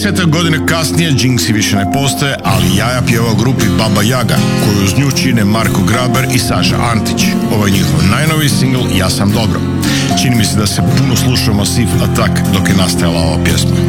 20 godine kasnije Jinxi više ne postoje, ali Jaja pjeva u grupi Baba Yaga, koju uz nju čine Marko Graber i Saša Antić. Ovo je njihov najnoviji singl Ja sam dobro. Čini mi se da se puno slušao Massive Attack dok je nastajala ova pjesma.